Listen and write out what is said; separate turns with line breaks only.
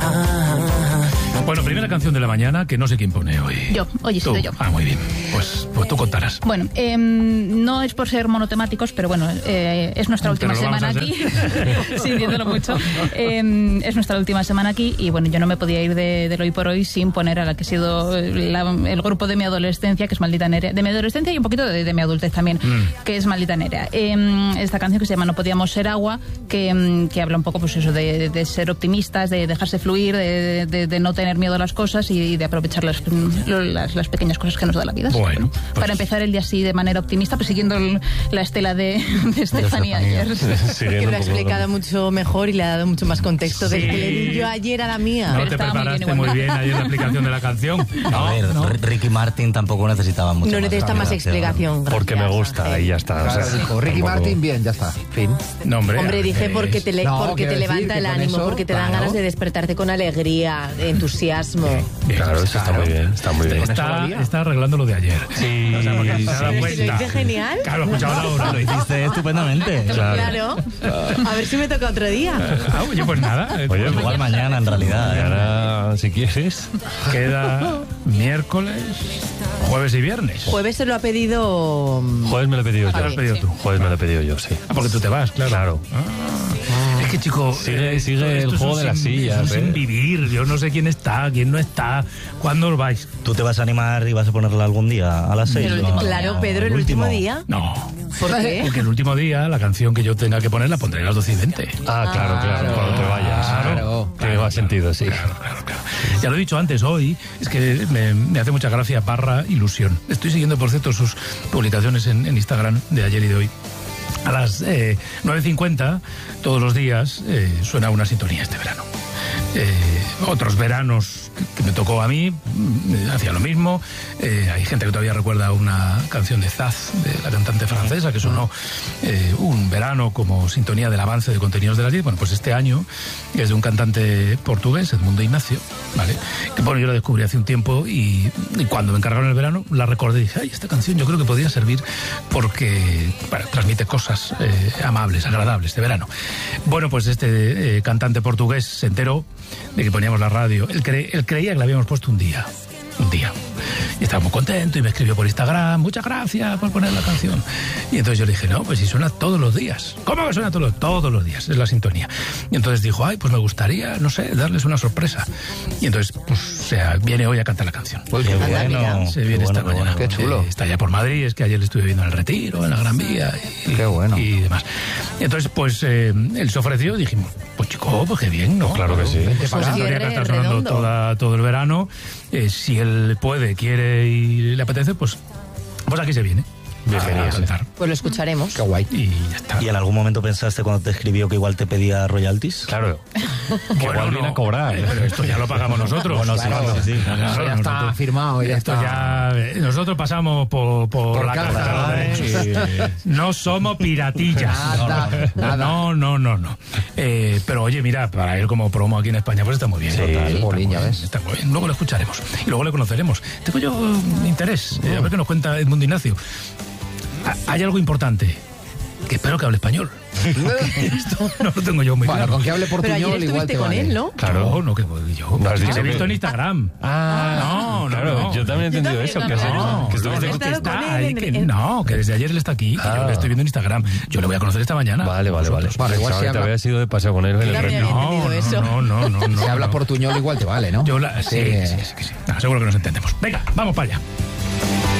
Bueno, primera canción de la mañana que no sé quién pone hoy.
Hoy he sido yo.
Ah, muy bien. Pues tú contarás.
Bueno, no es por ser monotemáticos, pero bueno, es nuestra última semana aquí. Sintiéndolo mucho. Es nuestra última semana aquí y bueno, yo no me podía ir del hoy por hoy sin poner a la que ha sido el grupo de mi adolescencia, que es Maldita Nerea. De mi adolescencia y un poquito de mi adultez también, que es Maldita Nerea. Esta canción que se llama No Podíamos Ser Agua, que habla un poco pues eso de ser optimistas, de dejarse fluir, de no tener miedo a las cosas y de aprovechar las pequeñas cosas que nos da la vida.
Bueno, pues
para empezar el día así de manera optimista, pues siguiendo la estela de Estefanía ayer.
Que lo ha explicado mucho mejor y le ha dado mucho más contexto
Sí.
del que le di yo ayer a la mía.
No te preparaste muy bien ayer la explicación de la canción.
A ver, Ricky Martin tampoco necesitaba mucho.
No necesita más explicación.
Porque me
gracias,
gusta
Ángel.
y ya está.
Claro,
O sea,
dijo Ricky
tampoco-
Martin, bien, ya está. Fin.
No, hombre.
Dije porque te,
No,
porque te
quiero decir
levanta
que
el
con
ánimo,
eso,
porque te dan
claro.
ganas de despertarte con alegría, de entusiasmo.
Claro, eso está muy bien, está muy bien.
Está arreglando lo de ayer.
Sí,
O sea, porque se ha dado
sí.
cuenta.
¿Lo hice genial?
Claro, escuchaba ahora.
Lo hiciste estupendamente.
Claro. A ver si me toca otro día.
Oye, pues nada.
Oye,
Igual mañana, en realidad.
Mañana, si quieres.
Queda miércoles, jueves y viernes.
Jueves se lo ha pedido...
Jueves me lo he pedido
Ah,
yo.
Lo has pedido tú.
Jueves me lo he pedido yo, sí.
Ah, porque tú te vas, claro.
Claro.
Es que, chico,
Sigue
esto
el
es
juego
un
de las
sin-
sillas,
es un sin
¿eh?
vivir. Yo no sé quién está, quién no está, cuándo os vais.
¿Tú te vas a animar y vas a ponerla algún día a las 6?
El último
Claro, Pedro, el último día.
No.
¿Por qué?
Porque el último día, la canción que yo tenga que poner la pondré a las 12:20.
Ah, claro, cuando te vayas.
Claro.
Tiene más sentido, sí.
Claro. Ya lo he dicho antes, hoy es que me hace mucha gracia / ilusión. Estoy siguiendo, por cierto, sus publicaciones en Instagram de ayer y de hoy. A las 9:50, todos los días, suena una sintonía este verano. Otros veranos que me tocó a mí, hacía lo mismo. Hay gente que todavía recuerda una canción de Zaz, de la cantante francesa, que sonó un verano como sintonía del avance de contenidos de la 10. Bueno, pues este año es de un cantante portugués, Edmundo Ignacio, ¿vale? Que bueno, yo la descubrí hace un tiempo y cuando me encargaron el verano la recordé y dije, ay, esta canción yo creo que podría servir porque transmite cosas amables, agradables de verano. Bueno, pues este cantante portugués se enteró de que poníamos la radio. Él creía que la habíamos puesto un día. Y estaba muy contento y me escribió por Instagram, muchas gracias por poner la canción. Y entonces yo le dije, no, pues si suena todos los días. ¿Cómo que suena todos los días? Es la sintonía. Y entonces dijo, ay, pues me gustaría, no sé, darles una sorpresa. Y entonces, pues, o sea, viene hoy a cantar la canción.
Pues
Qué
qué
bueno.
Se viene esta mañana.
Qué chulo.
Está ya por Madrid, es que ayer le estuve viendo en el Retiro, en la Gran Vía.
Qué bueno.
Y demás. Entonces, pues, él se ofreció y dijimos, pues chico, pues qué bien, ¿no?
Claro que sí.
Vente
Esa
para acá.
historia que está sonando
redondo.
todo el verano, si él puede, quiere y le apetece, pues aquí se viene.
Bienvenido,
A cantar.
Pues lo escucharemos.
Qué guay.
Y ya está.
¿Y en algún momento pensaste cuando te escribió que igual te pedía royalties?
Claro. Que igual viene a cobrar.
Pero esto ya lo pagamos nosotros.
Bueno, sí,
Claro.
sí, sí.
Claro,
Ya está
nosotros-
firmado, ya
esto
está.
ya nosotros pasamos por la
caja,
carta de los derechos. No somos piratillas.
Nada.
No. Pero oye, mira, para él como promo aquí en España, pues está muy bien.
Sí,
Jolín, ya ves.
Está muy bien. Luego lo escucharemos y luego le conoceremos. Tengo yo interés. A ver qué nos cuenta Edmundo Ignacio. Hay algo importante. Que espero que hable español. Esto no lo tengo yo muy
Bueno,
claro.
con que hable
Pero ayer
portuñol igual
estuviste
te
con
vale.
él, ¿no?
Claro, no, que yo.
No has dicho
Os he visto
que-
en Instagram.
Ah,
No,
claro. Yo también he entendido eso. Que
No,
que estuviste
no,
con-
estado con
está
él
ahí,
en-
no, que desde ayer él está aquí, que yo le estoy viendo en Instagram. Yo le voy a conocer esta mañana.
Vale.
Vale, igual
Pensaba
si
que te
habla-
habías ido de paseo con él en el
también
Retiro.
había entendido eso.
No.
Si habla portuñol igual te vale, ¿no?
Sí. Seguro que nos entendemos. Venga, vamos para allá.